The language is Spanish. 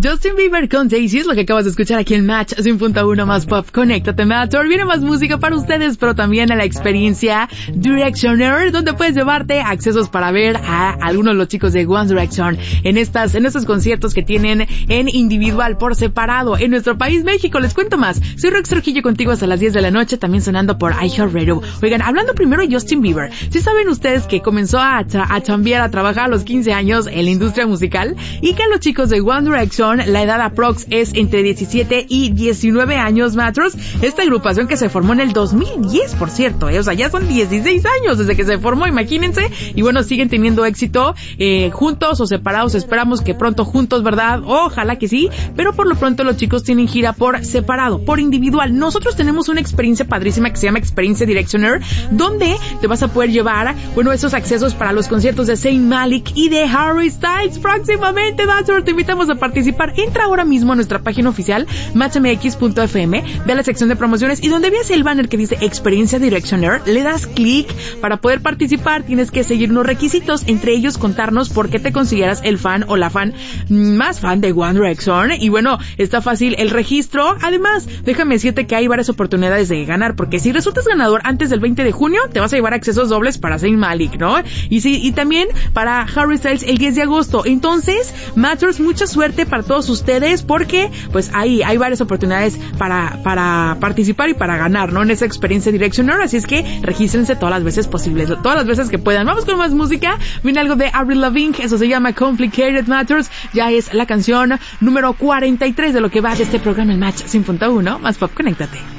Justin Bieber con Daisy es lo que acabas de escuchar aquí en Match 100.1 más pop. Conéctate, Match. Viene más música para ustedes, pero también a la experiencia Directioner, donde puedes llevarte accesos para ver a algunos de los chicos de One Direction en estos conciertos que tienen en individual, por separado, en nuestro país, México. Les cuento más. Soy Rox Trujillo contigo hasta las 10 de la noche, también sonando por iHeartRadio. Oigan, hablando primero de Justin Bieber, ¿sí saben ustedes que comenzó a chambear, a trabajar a los 15 años en la industria musical? Y que los chicos de One Direction, la edad aprox es entre 17 y 19 años, matros. Esta agrupación que se formó en el 2010, por cierto, o sea, ya son 16 años desde que se formó, imagínense. Y bueno, siguen teniendo éxito, juntos o separados. Esperamos que pronto juntos, ¿verdad? Ojalá que sí. Pero por lo pronto los chicos tienen gira por separado, por individual. Nosotros tenemos una experiencia padrísima que se llama Experiencia Directioner, donde te vas a poder llevar, bueno, esos accesos para los conciertos de Zayn Malik y de Harry Styles próximamente, matros. Te invitamos a participar. Entra ahora mismo a nuestra página oficial, matchmx.fm, ve a la sección de promociones y donde veas el banner que dice Experiencia Directioner, le das clic. Para poder participar tienes que seguir unos requisitos, entre ellos contarnos por qué te consideras el fan o la fan más fan de One Direction. Y bueno, está fácil el registro. Además, déjame decirte que hay varias oportunidades de ganar, porque si resultas ganador antes del 20 de junio, te vas a llevar accesos dobles para Zayn Malik, ¿no? Y también para Harry Styles el 10 de agosto. Entonces, Matros, mucha suerte para todos ustedes, porque pues hay varias oportunidades para participar y para ganar, ¿no? En esa Experiencia Directioner. Así es que regístrense todas las veces posibles, todas las veces que puedan. Vamos con más música. Viene algo de Avril Lavigne, eso se llama Complicated Matters. Ya es la canción número 43 de lo que va de este programa, el Match 100.1 más pop. Conéctate.